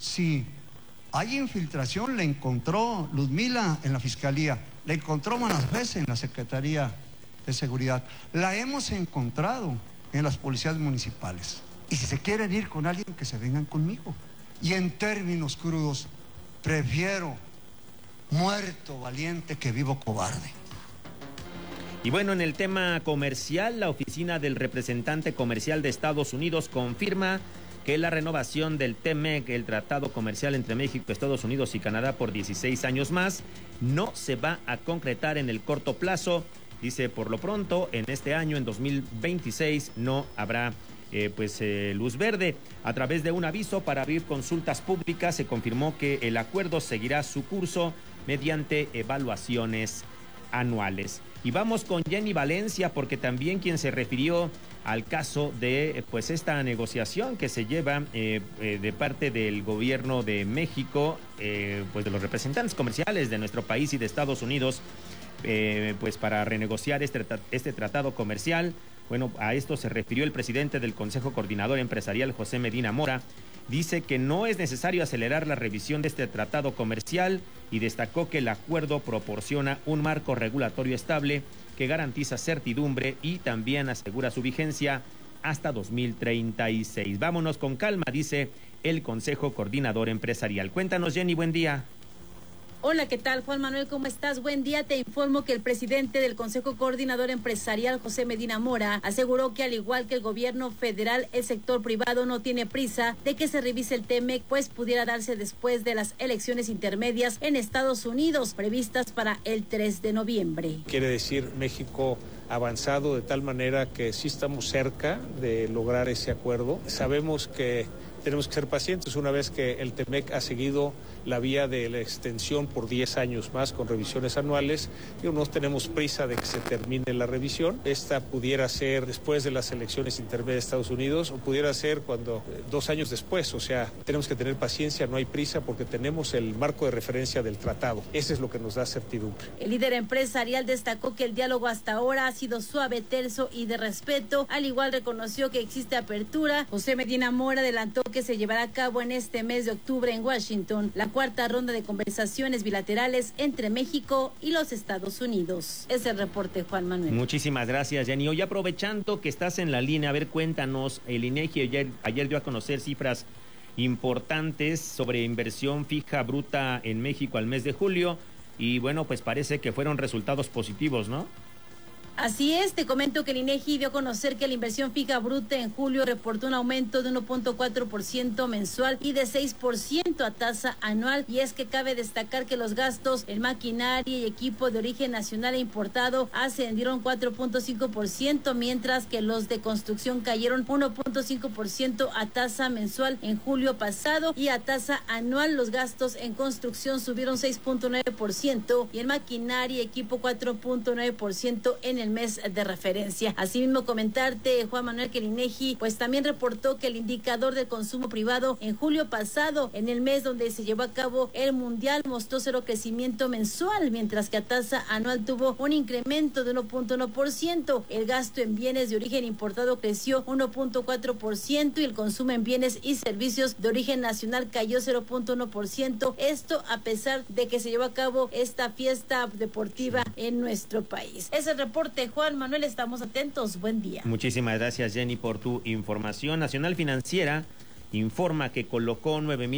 Si hay infiltración, le encontró Ludmila en la Fiscalía, le encontró Manasves en la Secretaría de Seguridad, la hemos encontrado en las policías municipales. Y si se quieren ir con alguien, que se vengan conmigo. Y en términos crudos, prefiero muerto valiente que vivo cobarde. Y bueno, en el tema comercial, la oficina del representante comercial de Estados Unidos confirma que la renovación del TEMEC, el tratado comercial entre México, Estados Unidos y Canadá por 16 años más, no se va a concretar en el corto plazo. Dice, por lo pronto, en este año, en 2026, no habrá luz verde. A través de un aviso para abrir consultas públicas, se confirmó que el acuerdo seguirá su curso mediante evaluaciones anuales. Y vamos con Jenny Valencia, porque también quien se refirió al caso de esta negociación que se lleva de parte del gobierno de México, de los representantes comerciales de nuestro país y de Estados Unidos, para renegociar este tratado comercial. Bueno, a esto se refirió el presidente del Consejo Coordinador Empresarial, José Medina Mora. Dice que no es necesario acelerar la revisión de este tratado comercial y destacó que el acuerdo proporciona un marco regulatorio estable que garantiza certidumbre y también asegura su vigencia hasta 2036. Vámonos con calma, dice el Consejo Coordinador Empresarial. Cuéntanos, Jenny, buen día. Hola, ¿qué tal, Juan Manuel? ¿Cómo estás? Buen día. Te informo que el presidente del Consejo Coordinador Empresarial, José Medina Mora, aseguró que al igual que el gobierno federal, el sector privado no tiene prisa de que se revise el TEMEC, pues pudiera darse después de las elecciones intermedias en Estados Unidos, previstas para el 3 de noviembre. Quiere decir, México avanzado de tal manera que sí estamos cerca de lograr ese acuerdo. Sabemos que tenemos que ser pacientes una vez que el TEMEC ha seguido la vía de la extensión por 10 años más con revisiones anuales. No tenemos prisa de que se termine la revisión. Esta pudiera ser después de las elecciones intermedias de Estados Unidos o pudiera ser 2 años después. O sea, tenemos que tener paciencia, no hay prisa porque tenemos el marco de referencia del tratado. Ese es lo que nos da certidumbre. El líder empresarial destacó que el diálogo hasta ahora ha sido suave, terso y de respeto. Al igual reconoció que existe apertura. José Medina Mora adelantó que se llevará a cabo en este mes de octubre en Washington la cuarta ronda de conversaciones bilaterales entre México y los Estados Unidos. Es el reporte, Juan Manuel. Muchísimas gracias, Jenny. Hoy, aprovechando que estás en la línea, a ver, cuéntanos, el INEGI ayer dio a conocer cifras importantes sobre inversión fija bruta en México al mes de julio y bueno, pues parece que fueron resultados positivos, ¿no? Así es, te comento que el INEGI dio a conocer que la inversión fija bruta en julio reportó un aumento de 1.4% mensual y de 6% a tasa anual, y es que cabe destacar que los gastos en maquinaria y equipo de origen nacional e importado ascendieron 4.5%, mientras que los de construcción cayeron 1.5% a tasa mensual en julio pasado, y a tasa anual los gastos en construcción subieron 6.9% y en maquinaria y equipo 4.9% en el mes de referencia. Asimismo, comentarte, Juan Manuel, que el INEGI también reportó que el indicador del consumo privado en julio pasado, en el mes donde se llevó a cabo el Mundial, mostró 0 crecimiento mensual, mientras que a tasa anual tuvo un incremento de 1.1%. El gasto en bienes de origen importado creció 1.4% y el consumo en bienes y servicios de origen nacional cayó 0.1%. Esto a pesar de que se llevó a cabo esta fiesta deportiva en nuestro país. Es el reporte, Juan Manuel, estamos atentos. Buen día. Muchísimas gracias, Jenny, por tu información. Nacional Financiera informa que colocó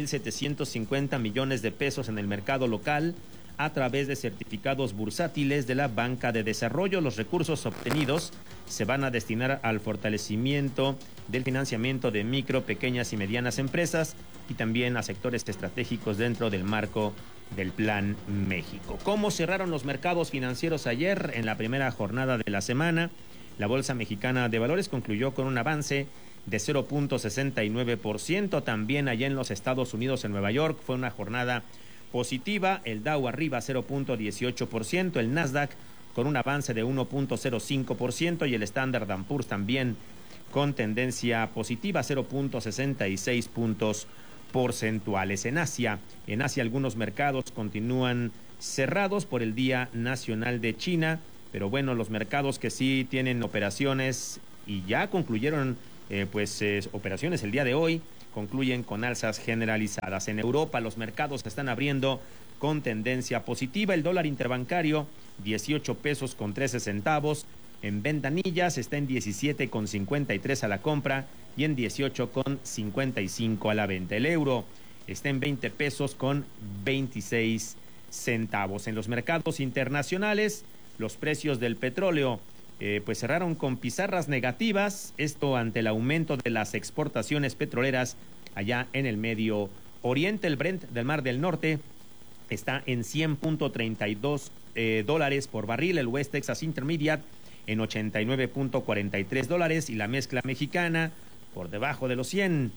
9,750 millones de pesos en el mercado local a través de certificados bursátiles de la Banca de Desarrollo. Los recursos obtenidos se van a destinar al fortalecimiento del financiamiento de micro, pequeñas y medianas empresas y también a sectores estratégicos dentro del marco del Plan México. ¿Cómo cerraron los mercados financieros ayer en la primera jornada de la semana? La Bolsa Mexicana de Valores concluyó con un avance de 0.69%. También allá en los Estados Unidos, en Nueva York, fue una jornada positiva. El Dow arriba 0.18%, el Nasdaq con un avance de 1.05% y el Standard & Poor's también con tendencia positiva, 0.66 puntos porcentuales. En Asia algunos mercados continúan cerrados por el Día Nacional de China, pero bueno, los mercados que sí tienen operaciones y ya concluyeron operaciones el día de hoy, concluyen con alzas generalizadas. En Europa los mercados se están abriendo con tendencia positiva. El dólar interbancario 18 pesos con 13 centavos. En ventanillas está en 17,53 a la compra y en 18,55 a la venta. El euro está en 20 pesos con 26 centavos. En los mercados internacionales, los precios del petróleo pues cerraron con pizarras negativas, esto ante el aumento de las exportaciones petroleras allá en el Medio Oriente. El Brent del Mar del Norte está en 100.32 dólares por barril, el West Texas Intermediate en 89.43 dólares y la mezcla mexicana por debajo de los 100,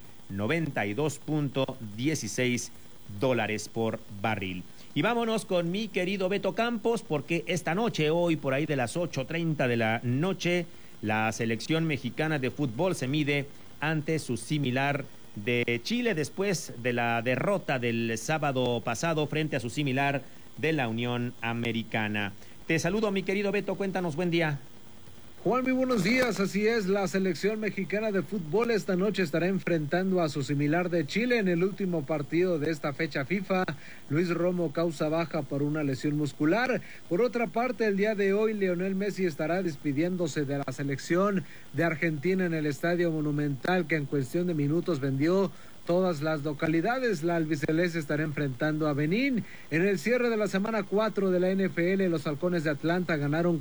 92.16 dólares por barril. Y vámonos con mi querido Beto Campos, porque esta noche, hoy por ahí de las 8:30 de la noche, la selección mexicana de fútbol se mide ante su similar de Chile después de la derrota del sábado pasado frente a su similar de la Unión Americana. Te saludo, mi querido Beto, cuéntanos, buen día. Juan, muy buenos días. Así es, la selección mexicana de fútbol esta noche estará enfrentando a su similar de Chile en el último partido de esta fecha FIFA. Luis Romo causa baja por una lesión muscular. Por otra parte, el día de hoy Lionel Messi estará despidiéndose de la selección de Argentina en el Estadio Monumental, que en cuestión de minutos vendió todas las localidades. La albiceleste estará enfrentando a Benín. En el cierre de la semana 4 de la NFL, los Halcones de Atlanta ganaron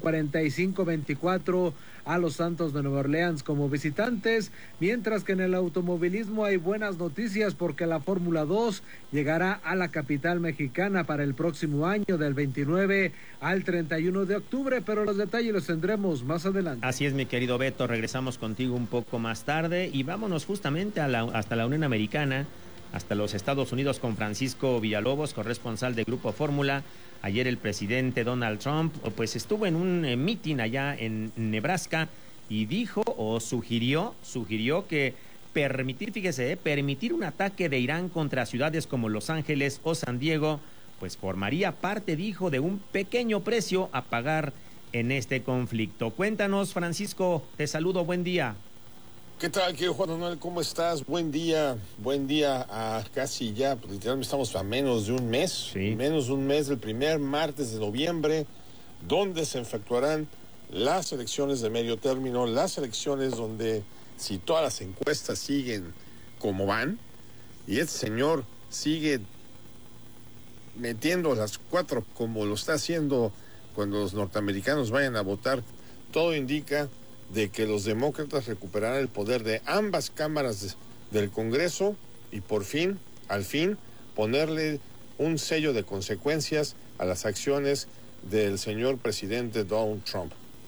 45-24 a los Santos de Nueva Orleans como visitantes, mientras que en el automovilismo hay buenas noticias porque la Fórmula 2 llegará a la capital mexicana para el próximo año, del 29 al 31 de octubre, pero los detalles los tendremos más adelante. Así es, mi querido Beto, regresamos contigo un poco más tarde y vámonos justamente hasta la Unión Americana, hasta los Estados Unidos con Francisco Villalobos, corresponsal de Grupo Fórmula. Ayer el presidente Donald Trump pues estuvo en un meeting allá en Nebraska y dijo o sugirió que permitir un ataque de Irán contra ciudades como Los Ángeles o San Diego pues formaría parte, dijo, de un pequeño precio a pagar en este conflicto. Cuéntanos, Francisco, te saludo, buen día. ¿Qué tal, querido Juan Manuel? ¿Cómo estás? Buen día a casi ya, pues, literalmente estamos a menos de un mes, sí. Menos de un mes del primer martes de noviembre, donde se efectuarán las elecciones de medio término, las elecciones donde, si todas las encuestas siguen como van, y este señor sigue metiendo las 4 como lo está haciendo cuando los norteamericanos vayan a votar, todo indica de que los demócratas recuperarán el poder de ambas cámaras del Congreso y por fin, al fin, ponerle un sello de consecuencias a las acciones del señor presidente Donald Trump.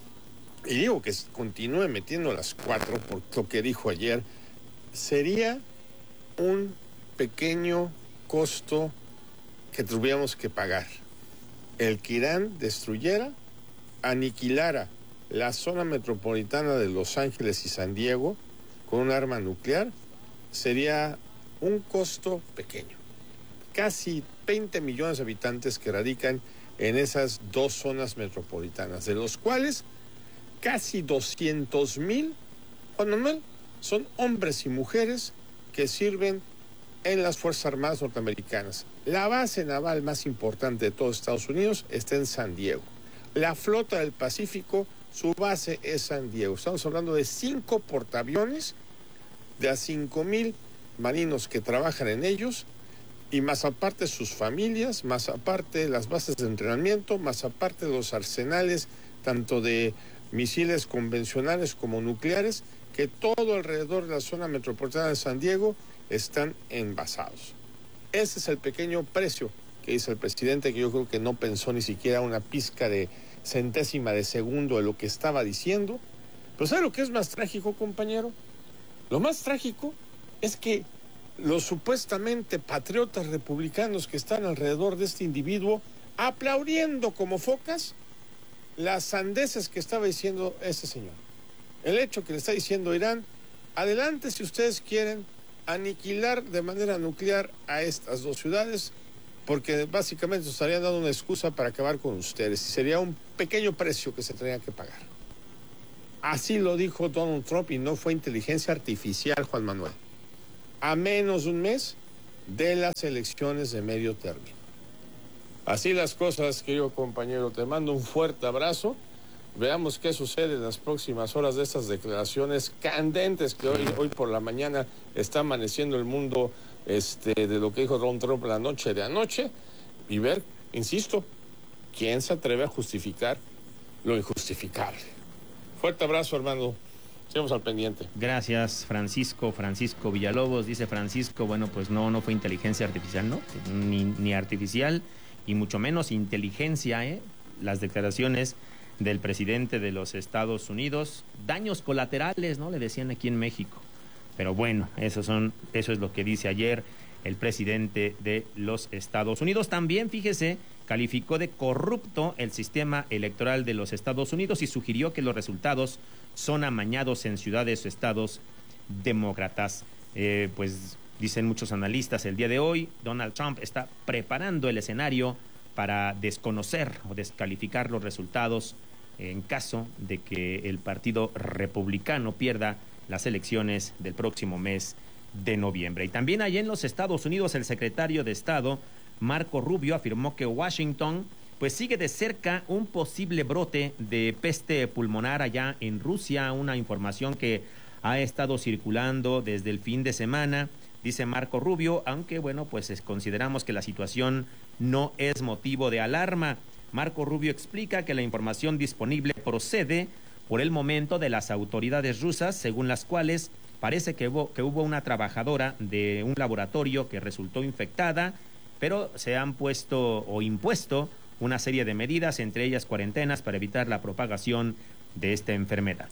Y digo que continúe metiendo las 4 por lo que dijo ayer, sería un pequeño costo que tuviéramos que pagar. El que Irán destruyera, aniquilara la zona metropolitana de Los Ángeles y San Diego con un arma nuclear, sería un costo pequeño. Casi 20 millones de habitantes que radican en esas dos zonas metropolitanas, de los cuales casi 200,000, Juan Manuel, son hombres y mujeres que sirven en las Fuerzas Armadas norteamericanas. La base naval más importante de todos Estados Unidos está en San Diego. La flota del Pacífico, su base es San Diego. Estamos hablando de 5 portaaviones, de a 5,000 marinos que trabajan en ellos, y más aparte sus familias, más aparte las bases de entrenamiento, más aparte los arsenales, tanto de misiles convencionales como nucleares, que todo alrededor de la zona metropolitana de San Diego están envasados. Ese es el pequeño precio que dice el presidente, que yo creo que no pensó ni siquiera una pizca de centésima de segundo de lo que estaba diciendo. Pero ¿sabe lo que es más trágico, compañero? Lo más trágico es que los supuestamente patriotas republicanos que están alrededor de este individuo, aplaudiendo como focas las sandeces que estaba diciendo este señor. El hecho que le está diciendo Irán, adelante si ustedes quieren aniquilar de manera nuclear a estas dos ciudades, porque básicamente estarían dando una excusa para acabar con ustedes y sería un pequeño precio que se tendría que pagar. Así lo dijo Donald Trump y no fue inteligencia artificial, Juan Manuel. a menos de un mes de las elecciones de medio término. Así las cosas, querido compañero, te mando un fuerte abrazo. Veamos qué sucede en las próximas horas de estas declaraciones candentes que hoy por la mañana está amaneciendo el mundo de lo que dijo Donald Trump la noche de anoche, y ver, insisto, quién se atreve a justificar lo injustificable. Fuerte abrazo, hermano. Seguimos al pendiente. Gracias, Francisco Villalobos. Dice Francisco, bueno, pues no fue inteligencia artificial, ¿no? Ni artificial, y mucho menos inteligencia, las declaraciones del presidente de los Estados Unidos. Daños colaterales, ¿no? Le decían aquí en México. Pero bueno, eso es lo que dice ayer el presidente de los Estados Unidos. También, fíjese, calificó de corrupto el sistema electoral de los Estados Unidos y sugirió que los resultados son amañados en ciudades o estados demócratas. Pues dicen muchos analistas el día de hoy, Donald Trump está preparando el escenario para desconocer o descalificar los resultados en caso de que el Partido Republicano pierda las elecciones del próximo mes de noviembre. Y también allá en los Estados Unidos, el secretario de Estado, Marco Rubio, afirmó que Washington pues sigue de cerca un posible brote de peste pulmonar allá en Rusia, una información que ha estado circulando desde el fin de semana, dice Marco Rubio, aunque bueno, pues consideramos que la situación no es motivo de alarma. Marco Rubio explica que la información disponible procede por el momento de las autoridades rusas, según las cuales parece que hubo una trabajadora de un laboratorio que resultó infectada, pero se han puesto o impuesto una serie de medidas, entre ellas cuarentenas, para evitar la propagación de esta enfermedad.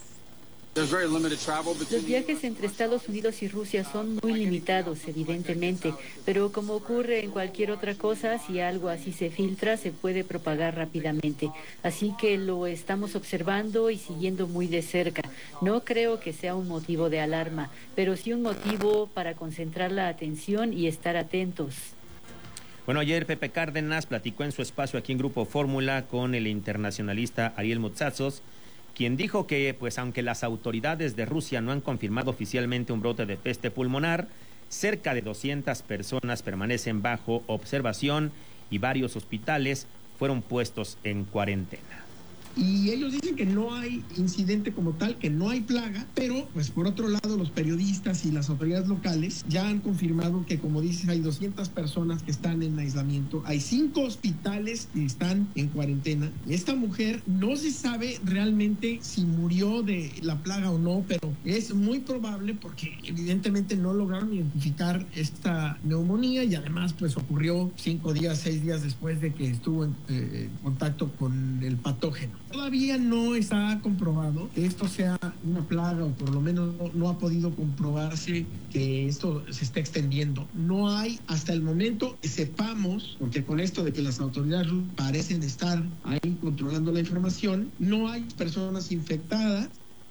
Los viajes entre Estados Unidos y Rusia son muy limitados, evidentemente, pero como ocurre en cualquier otra cosa, si algo así se filtra, se puede propagar rápidamente. Así que lo estamos observando y siguiendo muy de cerca. No creo que sea un motivo de alarma, pero sí un motivo para concentrar la atención y estar atentos. Bueno, ayer Pepe Cárdenas platicó en su espacio aquí en Grupo Fórmula con el internacionalista Ariel Mutsatsos, quien dijo que, pues, aunque las autoridades de Rusia no han confirmado oficialmente un brote de peste pulmonar, cerca de 200 personas permanecen bajo observación y varios hospitales fueron puestos en cuarentena. Y ellos dicen que no hay incidente como tal, que no hay plaga, pero pues por otro lado los periodistas y las autoridades locales ya han confirmado que, como dices, hay 200 personas que están en aislamiento, hay 5 hospitales que están en cuarentena. Esta mujer no se sabe realmente si murió de la plaga o no, pero es muy probable porque evidentemente no lograron identificar esta neumonía y además pues ocurrió 5 días, 6 días después de que estuvo en contacto con el patógeno. Todavía no está comprobado que esto sea una plaga, o por lo menos no ha podido comprobarse que esto se está extendiendo. No hay hasta el momento que sepamos, porque con esto de que las autoridades parecen estar ahí controlando la información, no hay personas infectadas.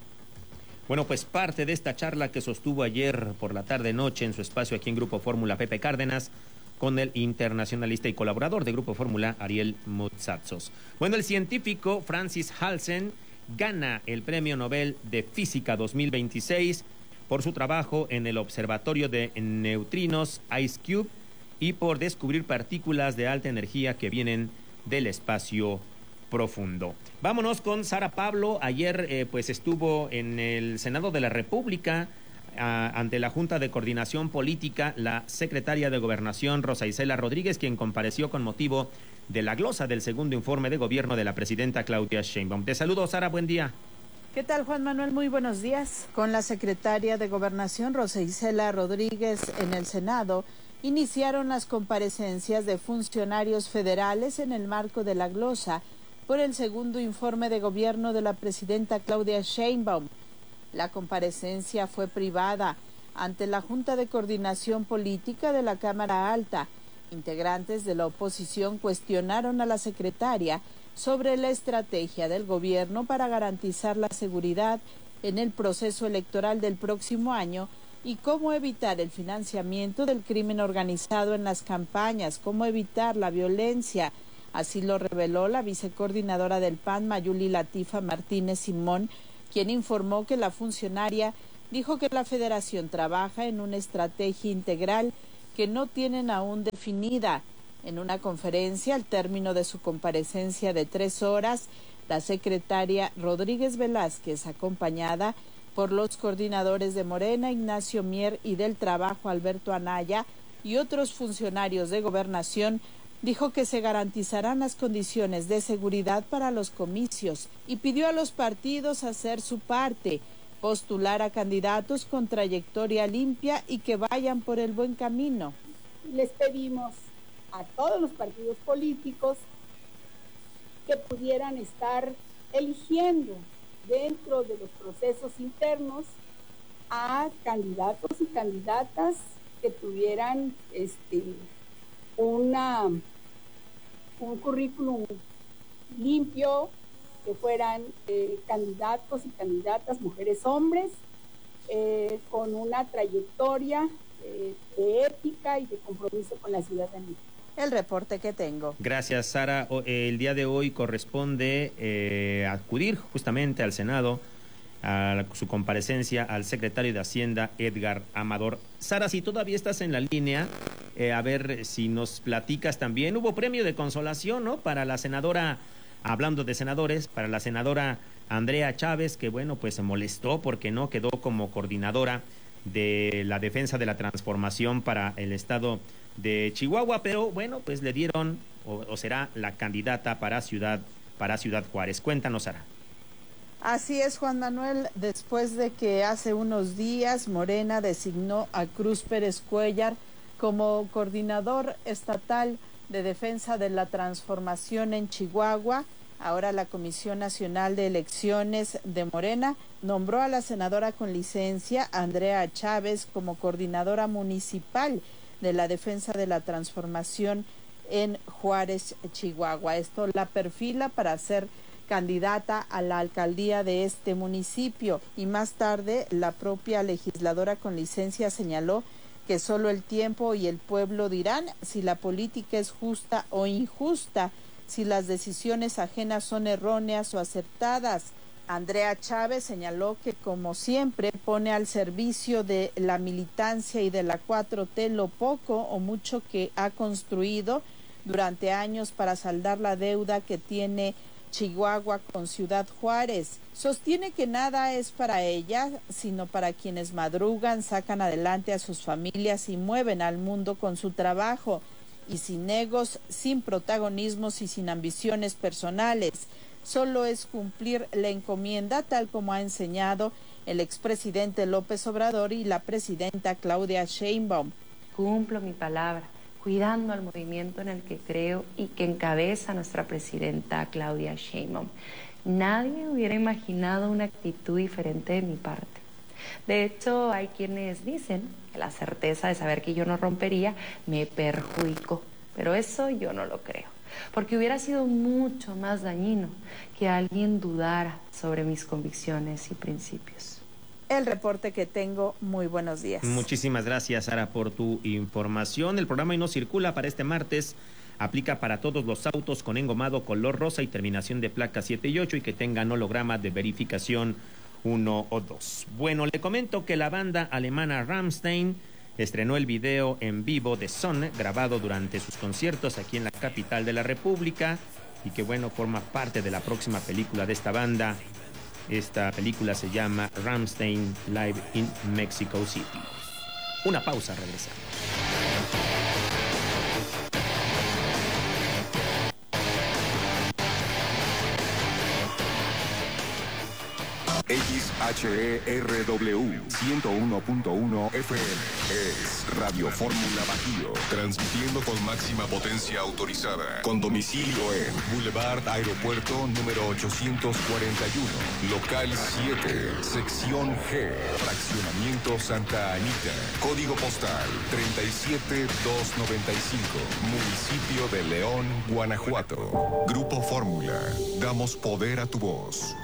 Bueno, pues parte de esta charla que sostuvo ayer por la tarde-noche en su espacio aquí en Grupo Fórmula, Pepe Cárdenas, con el internacionalista y colaborador de Grupo Fórmula, Ariel Mutsatsos. Bueno, el científico Francis Halsen gana el Premio Nobel de Física 2026 por su trabajo en el Observatorio de Neutrinos IceCube y por descubrir partículas de alta energía que vienen del espacio profundo. Vámonos con Sara Pablo. Ayer pues estuvo en el Senado de la República ante la Junta de Coordinación Política la secretaria de Gobernación Rosa Isela Rodríguez, quien compareció con motivo de la glosa del segundo informe de gobierno de la presidenta Claudia Sheinbaum. Te saludo, Sara, buen día. ¿Qué tal, Juan Manuel? Muy buenos días. Con la secretaria de Gobernación Rosa Isela Rodríguez en el Senado iniciaron las comparecencias de funcionarios federales en el marco de la glosa por el segundo informe de gobierno de la presidenta Claudia Sheinbaum. La comparecencia fue privada ante la Junta de Coordinación Política de la Cámara Alta. Integrantes de la oposición cuestionaron a la secretaria sobre la estrategia del gobierno para garantizar la seguridad en el proceso electoral del próximo año y cómo evitar el financiamiento del crimen organizado en las campañas, cómo evitar la violencia. Así lo reveló la vicecoordinadora del PAN, Mayuli Latifa Martínez Simón, quien informó que la funcionaria dijo que la federación trabaja en una estrategia integral que no tienen aún definida. En una conferencia al término de su comparecencia de 3 horas, la secretaria Rodríguez Velázquez, acompañada por los coordinadores de Morena, Ignacio Mier, y del Trabajo, Alberto Anaya, y otros funcionarios de Gobernación, dijo que se garantizarán las condiciones de seguridad para los comicios y pidió a los partidos hacer su parte, postular a candidatos con trayectoria limpia y que vayan por el buen camino. Les pedimos a todos los partidos políticos que pudieran estar eligiendo dentro de los procesos internos a candidatos y candidatas que tuvieran un currículum limpio, que fueran candidatos y candidatas, mujeres, hombres, con una trayectoria de ética y de compromiso con la ciudadanía. El reporte que tengo. Gracias, Sara. El día de hoy corresponde acudir justamente al Senado a su comparecencia al secretario de Hacienda, Edgar Amador. Sara, si todavía estás en la línea, a ver si nos platicas también. Hubo premio de consolación, ¿no? Para la senadora, hablando de senadores, para la senadora Andrea Chávez, que bueno, pues se molestó porque no quedó como coordinadora de la defensa de la transformación para el estado de Chihuahua, pero bueno, pues le dieron o será la candidata para Ciudad Juárez. Cuéntanos, Sara. Así es, Juan Manuel, después de que hace unos días Morena designó a Cruz Pérez Cuellar como coordinador estatal de defensa de la transformación en Chihuahua, ahora la Comisión Nacional de Elecciones de Morena nombró a la senadora con licencia, Andrea Chávez, como coordinadora municipal de la defensa de la transformación en Juárez, Chihuahua. Esto la perfila para ser candidata a la alcaldía de este municipio, y más tarde la propia legisladora con licencia señaló que solo el tiempo y el pueblo dirán si la política es justa o injusta, si las decisiones ajenas son erróneas o acertadas. Andrea Chávez señaló que, como siempre, pone al servicio de la militancia y de la 4T lo poco o mucho que ha construido durante años para saldar la deuda que tiene Chihuahua con Ciudad Juárez. Sostiene que nada es para ella, sino para quienes madrugan, sacan adelante a sus familias y mueven al mundo con su trabajo, y sin egos, sin protagonismos y sin ambiciones personales. Solo es cumplir la encomienda, tal como ha enseñado el expresidente López Obrador y la presidenta Claudia Sheinbaum. Cumplo mi palabra, cuidando al movimiento en el que creo y que encabeza nuestra presidenta Claudia Sheinbaum. Nadie hubiera imaginado una actitud diferente de mi parte. De hecho, hay quienes dicen que la certeza de saber que yo no rompería me perjudicó, pero eso yo no lo creo, porque hubiera sido mucho más dañino que alguien dudara sobre mis convicciones y principios. El reporte que tengo. Muy buenos días. Muchísimas gracias, Sara, por tu información. El programa Hoy No Circula para este martes aplica para todos los autos con engomado color rosa y terminación de placa 7 y 8 y que tengan holograma de verificación 1 o 2. Bueno, le comento que la banda alemana Rammstein estrenó el video en vivo de Sonne, grabado durante sus conciertos aquí en la capital de la República, y que bueno, forma parte de la próxima película de esta banda. Esta película se llama Rammstein Live in Mexico City. Una pausa, regresamos. XHERW 101.1 FM es Radio Fórmula Bajío, transmitiendo con máxima potencia autorizada, con domicilio en Boulevard Aeropuerto número 841, local 7, sección G, fraccionamiento Santa Anita, código postal 37295, municipio de León, Guanajuato. Grupo Fórmula, damos poder a tu voz.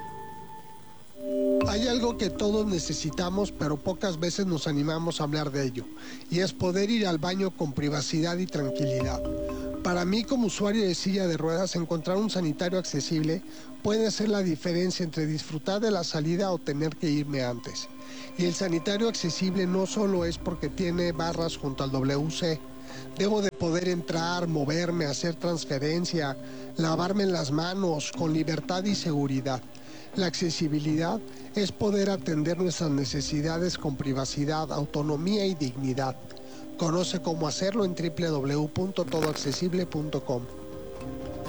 Hay algo que todos necesitamos, pero pocas veces nos animamos a hablar de ello, y es poder ir al baño con privacidad y tranquilidad. Para mí, como usuario de silla de ruedas, encontrar un sanitario accesible puede ser la diferencia entre disfrutar de la salida o tener que irme antes. Y el sanitario accesible no solo es porque tiene barras junto al WC. Debo de poder entrar, moverme, hacer transferencia, lavarme las manos con libertad y seguridad. La accesibilidad es poder atender nuestras necesidades con privacidad, autonomía y dignidad. Conoce cómo hacerlo en www.todoaccesible.com.